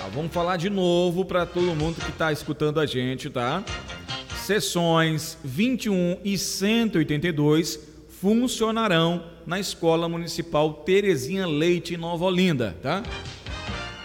Vamos falar de novo para todo mundo que está escutando a gente, tá? Sessões 21 e 182 funcionarão na Escola Municipal Terezinha Leite, em Nova Olinda, tá?